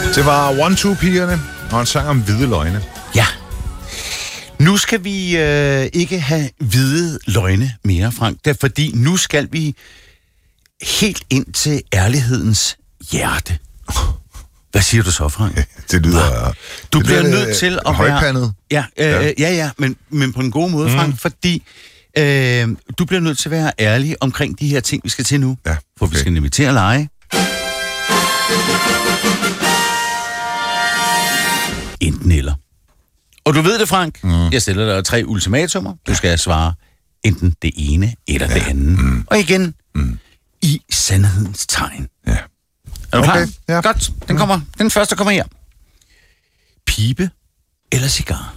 Det var 1-2-pigerne og en sang om hvide løgne. Ja. Nu skal vi ikke have hvide løgne mere, Frank. Det er fordi, nu skal vi helt ind til ærlighedens hjerte. Hvad siger du så, Frank? Det lyder... Du bliver nødt til at højpandet. være... Ja, men på en god måde, Frank, fordi du bliver nødt til at være ærlig omkring de her ting, vi skal til nu. Ja, okay. For vi skal nemlig til at lege. Enten eller. Og du ved det, Frank. Jeg stiller dig 3 ultimatumer. Du skal svare enten det ene eller det andet. Og igen, i sandhedens tegn. Ja. Er du klar? Ja. Godt. Den første kommer her. Pibe eller cigar?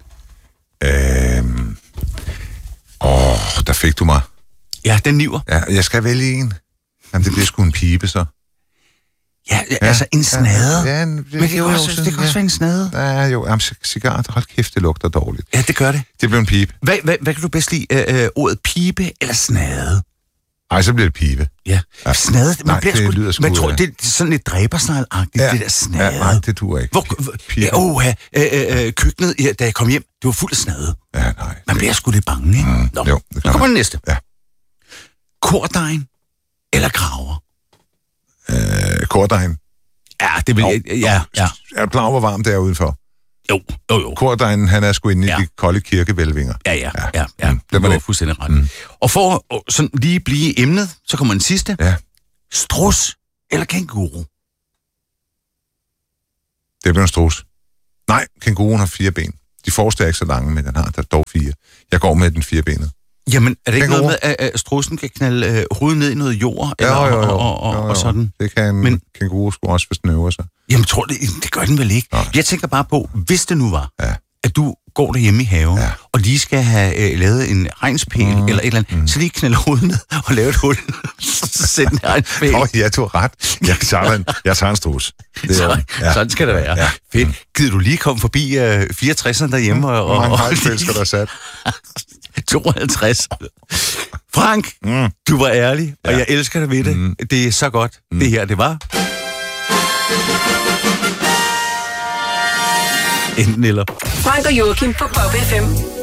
Der fik du mig. Ja, den niver. Ja, jeg skal vælge en. Jamen, det bliver sgu en pibe, så. Ja, altså en snade. Ja, men det kan også være en snade. Ja, jo. Jamen, cigar, hold kæft, det lugter dårligt. Ja, det gør det. Det bliver en pibe. Hvad kan du bedst lide? Ordet pibe eller snade? Ej, så bliver det pibe. Ja. Snade, man bliver det lyder sgu... Man tror, det er sådan lidt dræbersneglagtigt, det der snade. Ja, nej, det duer ikke. Køkkenet, da jeg kom hjem, det var fuldt af snade. Ja, nej. Man bliver sgu lidt bange, ikke? Jo, nu kommer den næste. Ja. Kordejen eller kraver? Kordejen. Ja, det vil jeg... Ja. Er du klar over, hvor varmt det er udenfor? Jo. Kordejen, han er sgu inde i de kolde kirkevælvinger. Ja. Det var det. Fuldstændig ret. Og for at sådan lige blive i emnet, så kommer den sidste. Ja. Strus eller kænguru? Det bliver en strus. Nej, kænguruen har 4 ben. De forreste er ikke så lange, men den har der dog 4. Jeg går med den 4-benet. Jamen, er det ikke noget med, at strussen kan knalde hovedet ned i noget jord? Jo. Og sådan? Det kan en kænguru sgu også, hvis den øver sig. Jamen, tror det gør den vel ikke. Nej. Jeg tænker bare på, hvis det nu var, at du går derhjemme i haven, og lige skal have lavet en regnspæl eller et eller andet, så lige knalde hovedet ned og lave et hul. Sæt en regnspæl. Ja, du har ret. Jeg tager en strus. Sådan skal det være. Ja. Fedt. Gider du lige komme forbi 64'eren derhjemme? Hvor mange regnspæl skal der sætte? 52. Frank, du var ærlig, og jeg elsker dig ved det. Det er så godt. Det her, det var... Enten eller. Frank og Joachim på Pop FM.